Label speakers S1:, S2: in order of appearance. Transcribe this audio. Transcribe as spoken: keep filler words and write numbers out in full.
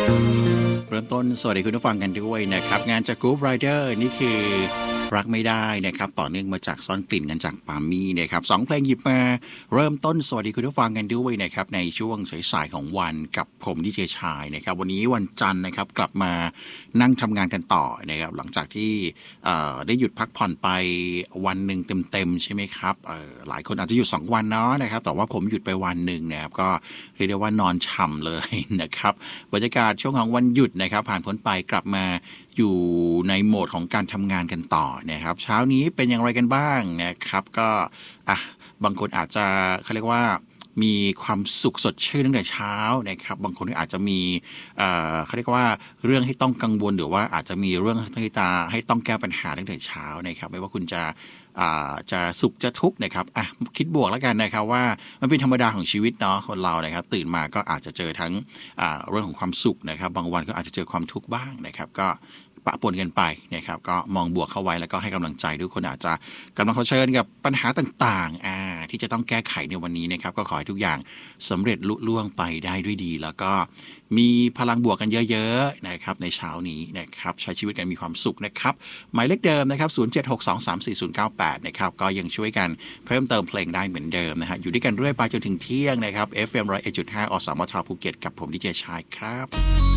S1: เริ่มต้นสวัสดีคุณผู้ฟังกันด้วยนะครับงานจาก Groove Rider นี่คือรักไม่ได้นะครับต่อเนื่องมาจากซ่อนกลิ่นกันจากปามี่นะครับสองเพลงหยิบมาเริ่มต้นสวัสดีคุณผู้ฟังกันด้วยนะครับในช่วงสายๆของวันกับผมดีเจชายนะครับวันนี้วันจันทร์นะครับกลับมานั่งทำงานกันต่อนะครับหลังจากที่ได้หยุดพักผ่อนไปวันหนึ่งเต็มๆใช่ไหมครับหลายคนอาจจะหยุดสองวันเนาะนะครับแต่ว่าผมหยุดไปวันหนึ่งนะครับก็เรียกได้ว่านอนฉ่ำเลยนะครับบรรยากาศช่วงของวันหยุดนะครับผ่านพ้นไปกลับมาอยู่ในโหมดของการทำงานกันต่อนะครับเช้านี้เป็นอย่างไรกันบ้างนะครับก็อ่ะบางคนอาจจะเขาเรียกว่ามีความสุขสดชื่นตั้งแต่เช้านะครับบางคนอาจจะมีเอ่อเขาเรียกว่าเรื่องให้ต้องกังวลหรือว่าอาจจะมีเรื่องที่ตาให้ต้องแก้ปัญหาตั้งแต่เช้านะครับไม่ว่าคุณจะจะสุขจะทุกข์นะครับอ่ะคิดบวกแล้วกันนะครับว่ามันเป็นธรรมดาของชีวิตเนาะคนเรานะครับตื่นมาก็อาจจะเจอทั้งเรื่องของความสุขนะครับบางวันก็อาจจะเจอความทุกข์บ้างนะครับก็ปะปนกันไปนะครับก็มองบวกเข้าไว้แล้วก็ให้กำลังใจทุกคนอาจจะกำลังเผชิญกับปัญหาต่างๆอ่าที่จะต้องแก้ไขในวันนี้นะครับก็ขอให้ทุกอย่างสำเร็จลุล่วงไปได้ด้วยดีแล้วก็มีพลังบวกกันเยอะๆนะครับในเช้านี้นะครับใช้ชีวิตกันมีความสุขนะครับหมายเลขเดิมนะครับศูนย์ เจ็ด หก สอง สาม สี่ ศูนย์ เก้า แปดนะครับก็ยังช่วยกันเพิ่มเติมเพลงได้เหมือนเดิมนะฮะอยู่ด้วยกันเรื่อยไปจนถึงเที่ยงนะครับ เอฟ เอ็ม หนึ่งร้อยเอ็ดจุดห้า อสมทภูเก็ตกับผมดีเจชายครับ